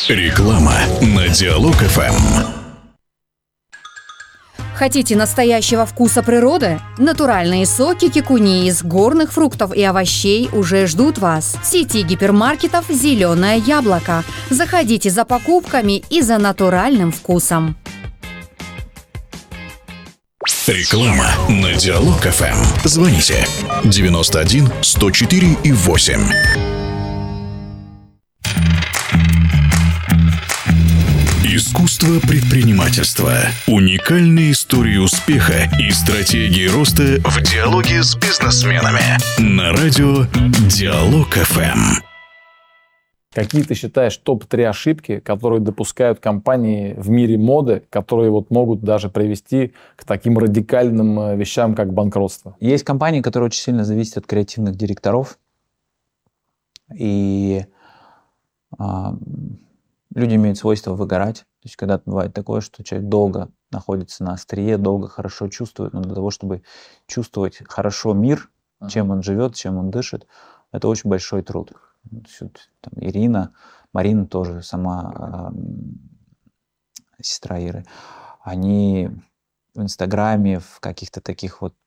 Реклама на Диалог ФМ. Хотите настоящего вкуса природы? Натуральные соки кикуни из горных фруктов и овощей уже ждут вас. В сети гипермаркетов «Зеленое яблоко». Заходите за покупками и за натуральным вкусом. Реклама на Диалог ФМ. Звоните 91 104 и 8. Искусство предпринимательства. Уникальные истории успеха и стратегии роста в диалоге с бизнесменами. На радио Диалог ФМ. Какие ты считаешь топ-3 ошибки, которые допускают компании в мире моды, которые могут даже привести к таким радикальным вещам, как банкротство? Есть компании, которые очень сильно зависят от креативных директоров. И люди имеют свойство выгорать. То есть когда бывает такое, что человек долго находится на острие, долго хорошо чувствует, но для того, чтобы чувствовать хорошо мир, чем он живет, чем он дышит, это очень большой труд. Там Ирина, Марина тоже, сама сестра Иры, они в Инстаграме, в каких-то таких в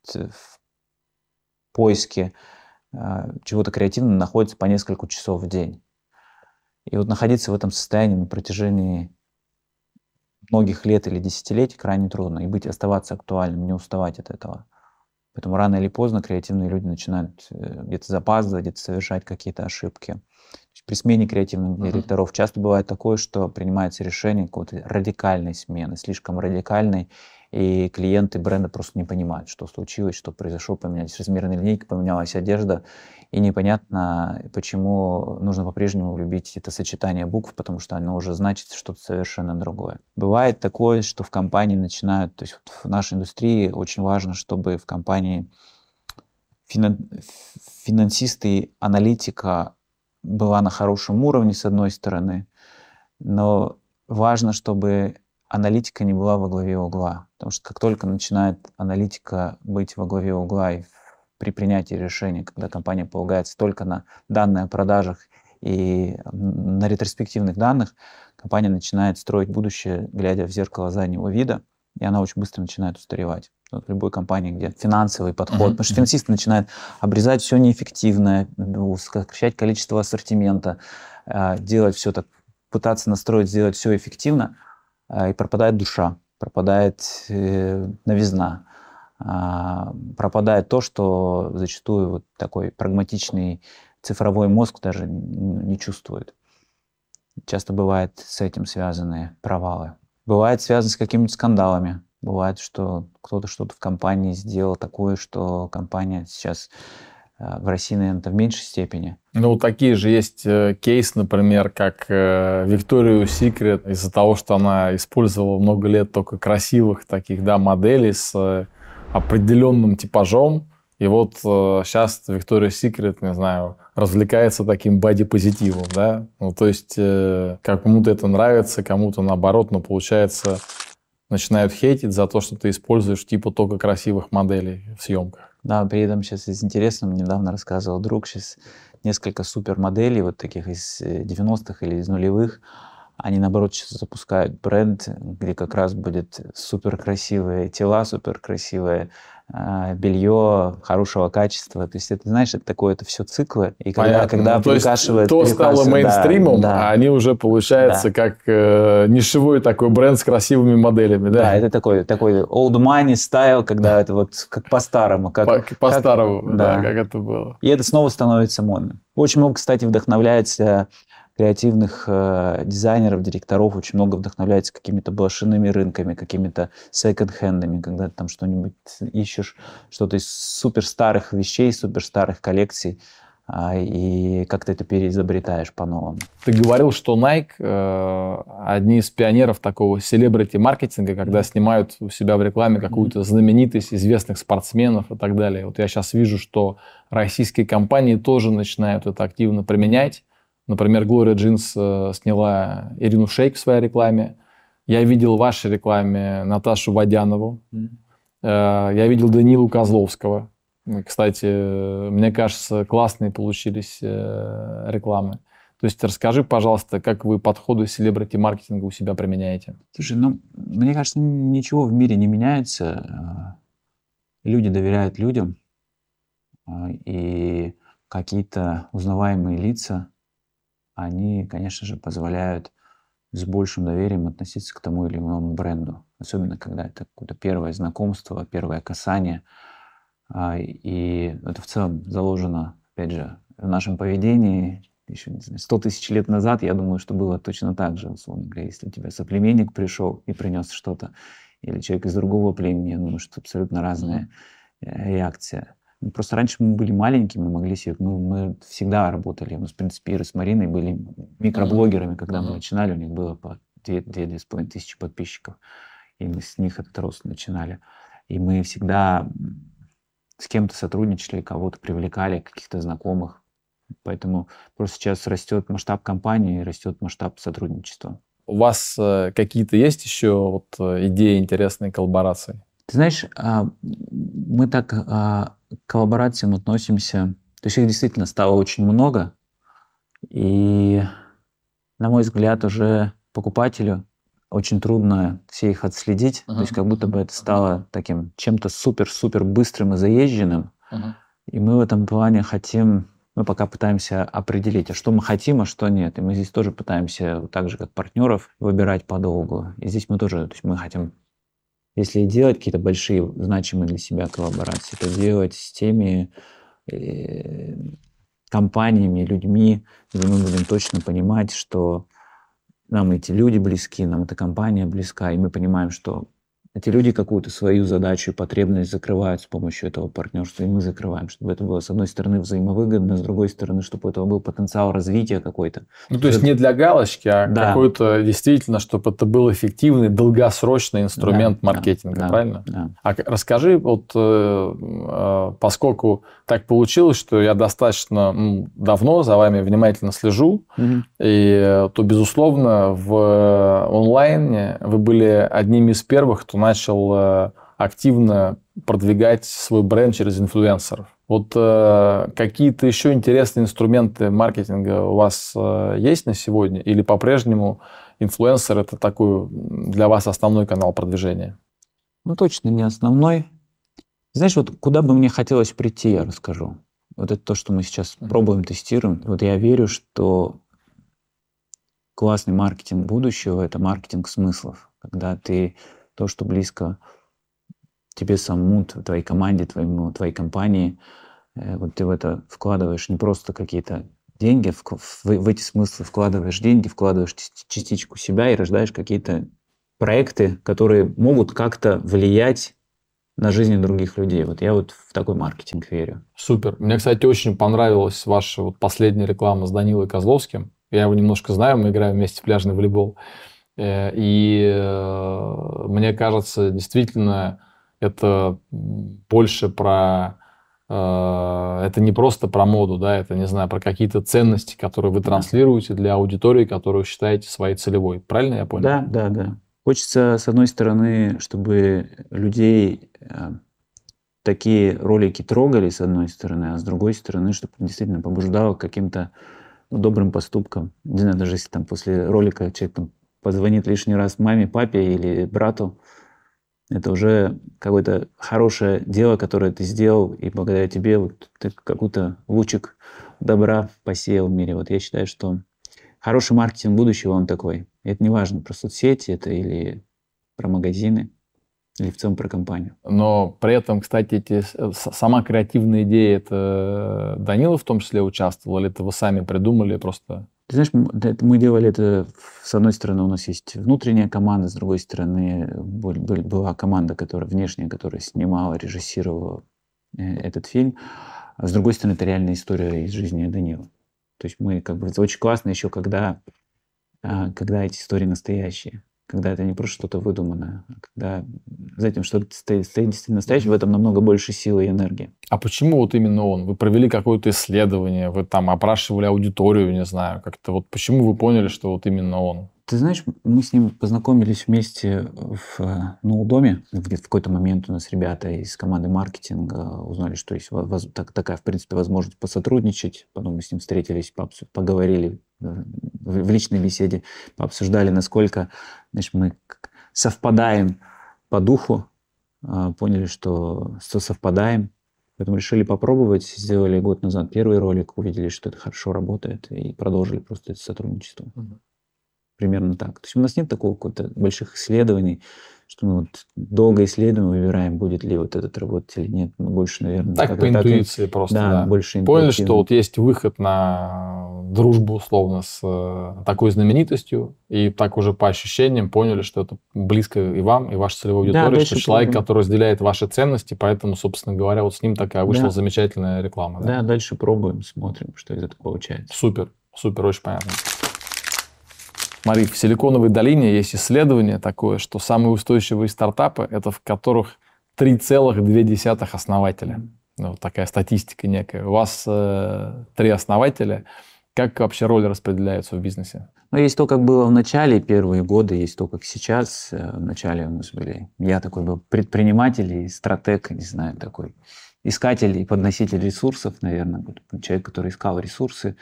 поиске чего-то креативного находятся по несколько часов в день. И находиться в этом состоянии на протяжении многих лет или десятилетий крайне трудно. И оставаться актуальным, не уставать от этого. Поэтому рано или поздно креативные люди начинают где-то запаздывать, где-то совершать какие-то ошибки. При смене креативных директоров часто бывает такое, что принимается решение какой-то радикальной смены, слишком радикальной, и клиенты бренда просто не понимают, что случилось, что произошло, поменялись размерные линейки, поменялась одежда, и непонятно, почему нужно по-прежнему любить это сочетание букв, потому что оно уже значит что-то совершенно другое. Бывает такое, что в компании начинают, то есть в нашей индустрии очень важно, чтобы в компании финансисты и аналитика была на хорошем уровне, с одной стороны, но важно, чтобы аналитика не была во главе угла. Потому что как только начинает аналитика быть во главе угла и при принятии решения, когда компания полагается только на данные о продажах и на ретроспективных данных, компания начинает строить будущее, глядя в зеркало заднего вида, и она очень быстро начинает устаревать. В любой компании, где финансовый подход, потому что финансисты начинают обрезать все неэффективное, сокращать количество ассортимента, делать все так, пытаться настроить, сделать все эффективно, и пропадает душа, пропадает новизна, пропадает то, что зачастую такой прагматичный цифровой мозг даже не чувствует. Часто бывает с этим связаны провалы. Бывает связано с какими-то скандалами. Бывает, что кто-то что-то в компании сделал такое, что компания сейчас в России, наверное, в меньшей степени. Такие же есть кейсы, например, как Victoria's Secret, из-за того, что она использовала много лет только красивых таких, моделей с определенным типажом. И сейчас Victoria's Secret, не знаю, развлекается таким боди-позитивом, да? То есть кому-то это нравится, кому-то наоборот, но получается начинают хейтить за то, что ты используешь только красивых моделей в съемках. Да, при этом сейчас из интересного, недавно рассказывал друг, сейчас несколько супермоделей таких из 90-х или из нулевых, они наоборот сейчас запускают бренд, где как раз будет суперкрасивые тела, суперкрасивое белье хорошего качества. То есть это, знаешь, это все циклы. И когда перекашивает... То стало мейнстримом, а они уже, получается, как нишевой такой бренд с красивыми моделями. Да, это такой old money style, когда это как по-старому. По-старому, как это было. И это снова становится модным. Очень много, кстати, вдохновляется креативных дизайнеров, директоров, очень много вдохновляется какими-то блошиными рынками, какими-то секонд-хендами, когда ты там что-нибудь ищешь, что-то из суперстарых вещей, суперстарых коллекций, и как-то это переизобретаешь по-новому. Ты говорил, что Nike одни из пионеров такого селебрити-маркетинга, когда снимают у себя в рекламе какую-то знаменитость известных спортсменов и так далее. Я сейчас вижу, что российские компании тоже начинают это активно применять. Например, Gloria Jeans сняла Ирину Шейк в своей рекламе. Я видел в вашей рекламе Наташу Водянову. Я видел Данилу Козловского. Кстати, мне кажется, классные получились рекламы. То есть расскажи, пожалуйста, как вы подходы селебрити-маркетинга у себя применяете? Слушай, мне кажется, ничего в мире не меняется. Люди доверяют людям, и какие-то узнаваемые лица, они, конечно же, позволяют с большим доверием относиться к тому или иному бренду. Особенно, когда это какое-то первое знакомство, первое касание. И это в целом заложено, опять же, в нашем поведении. Еще, не знаю, 100 тысяч лет назад, я думаю, что было точно так же, условно говоря. Если у тебя соплеменник пришел и принес что-то, или человек из другого племени, я думаю, что абсолютно разная реакция. Просто раньше мы были маленькими, могли себе... мы всегда работали. Мы, в принципе, Ира с Мариной были микроблогерами, когда мы начинали. У них было по 2-2,5 тысячи подписчиков. И мы с них этот рост начинали. И мы всегда с кем-то сотрудничали, кого-то привлекали, каких-то знакомых. Поэтому просто сейчас растет масштаб компании, растет масштаб сотрудничества. У вас какие-то есть еще вот идеи интересной коллаборации? Ты знаешь, мы так к коллаборациям относимся. То есть их действительно стало очень много. И, на мой взгляд, уже покупателю очень трудно все их отследить. То есть как будто бы это стало таким чем-то супер-супер быстрым и заезженным. И мы в этом плане хотим... Мы пока пытаемся определить, а что мы хотим, а что нет. И мы здесь тоже пытаемся, так же как партнеров, выбирать подолгу. И здесь мы тоже, то есть мы хотим, если делать какие-то большие, значимые для себя коллаборации, то делать с теми компаниями, людьми, где мы будем точно понимать, что нам эти люди близки, нам эта компания близка, и мы понимаем, что эти люди какую-то свою задачу и потребность закрывают с помощью этого партнерства, и мы закрываем, чтобы это было, с одной стороны, взаимовыгодно, с другой стороны, чтобы у этого был потенциал развития какой-то. Ну, то есть не для галочки, а какой-то действительно, чтобы это был эффективный, долгосрочный инструмент маркетинга, правильно? Да. А расскажи, вот поскольку так получилось, что я достаточно давно за вами внимательно слежу, и то, безусловно, в онлайне вы были одними из первых, кто начал активно продвигать свой бренд через инфлюенсеров. Вот какие-то еще интересные инструменты маркетинга у вас есть на сегодня? Или по-прежнему инфлюенсер – это такой для вас основной канал продвижения? Ну, точно не основной. Знаешь, вот куда бы мне хотелось прийти, я расскажу. Вот это то, что мы сейчас пробуем, тестируем. Вот я верю, что классный маркетинг будущего – это маркетинг смыслов. Когда ты то, что близко тебе самому, твоей команде, твоей компании, вот ты в это вкладываешь не просто какие-то деньги, в эти смыслы вкладываешь деньги, вкладываешь частичку себя и рождаешь какие-то проекты, которые могут как-то влиять на жизнь других людей. Вот я вот в такой маркетинг верю. Супер. Мне, кстати, очень понравилась ваша вот последняя реклама с Данилой Козловским. Я его немножко знаю, мы играем вместе в пляжный волейбол. И мне кажется, действительно, это больше про... Это не просто про моду, да, это, не знаю, про какие-то ценности, которые вы транслируете для аудитории, которую считаете своей целевой. Правильно я понял? Да. Хочется, с одной стороны, чтобы людей такие ролики трогали, с одной стороны, а с другой стороны, чтобы действительно побуждало к каким-то добрым поступкам. Не знаю, даже если там после ролика человек там позвонит лишний раз маме, папе или брату, это уже какое-то хорошее дело, которое ты сделал, и благодаря тебе вот ты какой-то лучик добра посеял в мире. Вот я считаю, что хороший маркетинг будущего, он такой. И это не важно, про соцсети это или про магазины, или в целом про компанию. Но при этом, кстати, сама креативная идея, это Данила в том числе участвовал, или это вы сами придумали просто... Ты знаешь, мы делали это, с одной стороны, у нас есть внутренняя команда, с другой стороны, была команда, внешняя, которая снимала, режиссировала этот фильм, а с другой стороны, это реальная история из жизни Данила. То есть мы это очень классно еще, когда эти истории настоящие, когда это не просто что-то выдуманное, а когда за этим что-то стоит действительно настоящее, в этом намного больше силы и энергии. А почему вот именно он? Вы провели какое-то исследование, вы там опрашивали аудиторию, не знаю, как-то вот почему вы поняли, что вот именно он? Ты знаешь, мы с ним познакомились вместе в Ноудоме. В какой-то момент у нас ребята из команды маркетинга узнали, что есть такая, в принципе, возможность посотрудничать. Потом мы с ним встретились, поговорили в личной беседе пообсуждали, насколько, знаешь, мы совпадаем по духу, поняли, что совпадаем, поэтому решили попробовать, сделали год назад первый ролик, увидели, что это хорошо работает, и продолжили просто это сотрудничество. Примерно так. То есть у нас нет такого какого-то больших исследований, что мы вот долго исследуем, выбираем, будет ли вот этот работать или нет. Мы больше, наверное... Так по интуиции просто, да. Больше Поняли, что вот есть выход на дружбу, условно, с такой знаменитостью, и так уже по ощущениям поняли, что это близко и вам, и вашей целевой аудитории, что человек, который разделяет ваши ценности, поэтому, собственно говоря, вот с ним такая вышла замечательная реклама. Да, дальше пробуем, смотрим, что из этого получается. Супер, очень понятно. Смотри, в Силиконовой долине есть исследование такое, что самые устойчивые стартапы – это в которых 3,2 основателя. Вот такая статистика некая. У вас 3 основателя. Как вообще роли распределяются в бизнесе? Ну, есть то, как было в начале, первые годы, есть то, как сейчас. В начале у нас были... Я такой был предприниматель и стратег, не знаю, такой искатель и подноситель ресурсов, наверное. Человек, который искал ресурсы,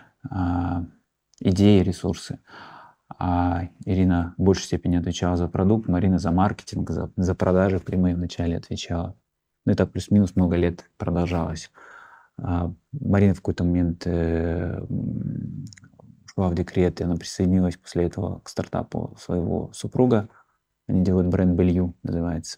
идеи, ресурсы. А Ирина в большей степени отвечала за продукт, Марина за маркетинг, за продажи прямые вначале отвечала. Ну и так плюс-минус много лет продолжалось. Марина в какой-то момент ушла в декрет, и она присоединилась после этого к стартапу своего супруга. Они делают бренд Белью, называется.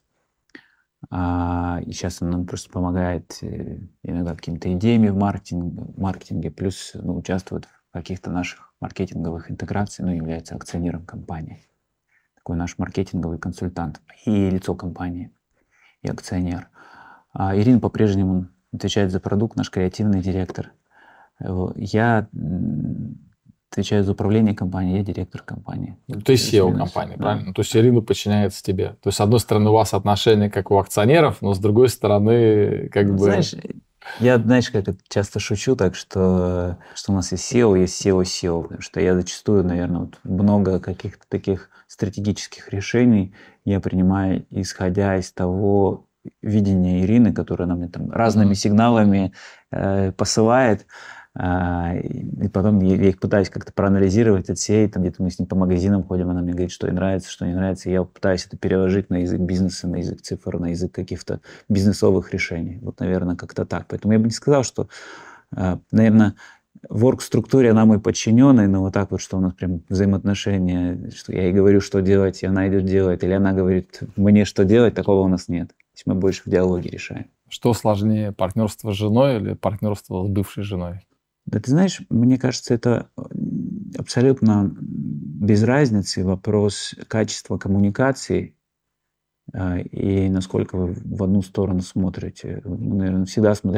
И сейчас она нам просто помогает иногда какими-то идеями в маркетинге, плюс участвует в каких-то наших маркетинговых интеграций, является акционером компании. Такой наш маркетинговый консультант и лицо компании, и акционер. Ирина по-прежнему отвечает за продукт, наш креативный директор. Я отвечаю за управление компанией, я директор компании. То есть SEO компании, правильно? То есть Ирина подчиняется тебе. То есть, с одной стороны, у вас отношения как у акционеров, но с другой стороны, как бы... Знаешь, я, как часто шучу, так что у нас есть SEO, есть SEO, потому что я зачастую, наверное, много каких-то таких стратегических решений я принимаю, исходя из того видения Ирины, которое она мне там разными сигналами посылает, и потом я их пытаюсь как-то проанализировать, отсеять, там где-то мы с ней по магазинам ходим, она мне говорит, что ей нравится, что не нравится, и я пытаюсь это переложить на язык бизнеса, на язык цифр, на язык каких-то бизнесовых решений. Вот, наверное, как-то так. Поэтому я бы не сказал, что, наверное, в орг-структуре она мой подчиненный, но вот так вот, что у нас прям взаимоотношения, что я ей говорю, что делать, и она идет делать, или она говорит мне, что делать, такого у нас нет. То есть мы больше в диалоге решаем. Что сложнее, партнерство с женой или партнерство с бывшей женой? Да ты знаешь, мне кажется, это абсолютно без разницы вопрос качества коммуникации и насколько вы в одну сторону смотрите. Вы, наверное, всегда смотрите